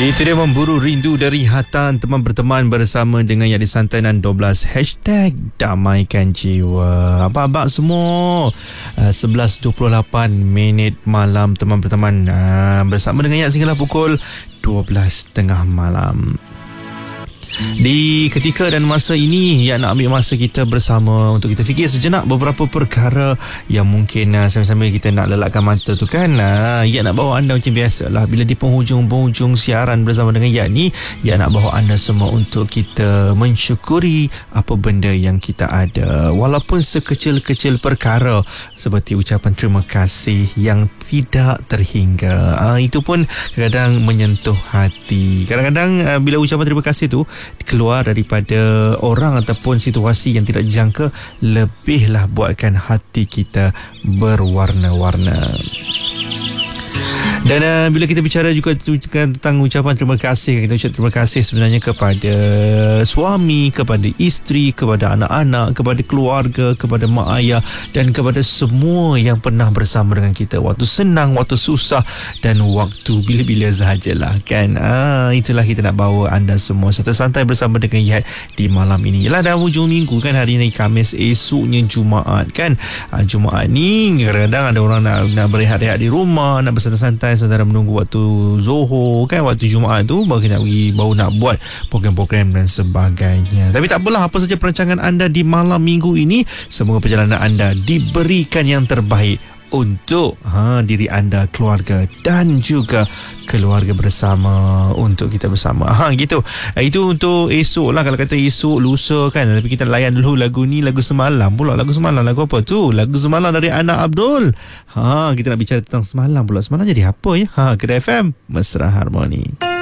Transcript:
Itu dia Memburu Rindu dari Hatan, teman berteman bersama dengan Yadi Santai dan 12 hashtag Damaikan Jiwa. Abang-abang semua, 11.28 minit malam teman berteman bersama dengan Yadi sehinggalah pukul 12.30 malam. Di ketika dan masa ini, Yak nak ambil masa kita bersama untuk kita fikir sejenak beberapa perkara yang mungkin sambil-sambil kita nak lelakkan mata tu kan. Yak nak bawa anda macam biasalah, bila di penghujung-penghujung siaran bersama dengan Yak ni, Yak nak bawa anda semua untuk kita mensyukuri apa benda yang kita ada, walaupun sekecil-kecil perkara, seperti ucapan terima kasih yang tidak terhingga. Itu pun kadang-kadang menyentuh hati. Kadang-kadang bila ucapan terima kasih tu keluar daripada orang ataupun situasi yang tidak dijangka, lebihlah buatkan hati kita berwarna-warna. Dan bila kita bicara juga tentang ucapan terima kasih, kita ucap terima kasih sebenarnya kepada suami, kepada isteri, kepada anak-anak, kepada keluarga, kepada mak ayah dan kepada semua yang pernah bersama dengan kita waktu senang, waktu susah dan waktu bila-bila sahajalah kan. Itulah kita nak bawa anda semua serta santai bersama dengan Yat di malam ini. Yalah, dah hujung minggu kan, hari ni Khamis, esoknya Jumaat kan. Jumaat ni kadang-kadang ada orang nak berehat-rehat di rumah, nak bersantai-santai sementara menunggu waktu Zohor kan, waktu Jumaat tu baru nak buat program-program dan sebagainya. Tapi tak apalah, apa saja perancangan anda di malam minggu ini, semoga perjalanan anda diberikan yang terbaik untuk diri anda, keluarga dan juga keluarga bersama, untuk kita bersama. Gitu. Itu untuk esok lah, kalau kata esok, lusa kan. Tapi kita layan dulu lagu ni, lagu semalam pula. Lagu semalam, lagu apa tu? Lagu semalam dari Anak Abdul. Kita nak bicara tentang semalam pula. Semalam jadi apa ya? Kedai FM Mesra Harmoni.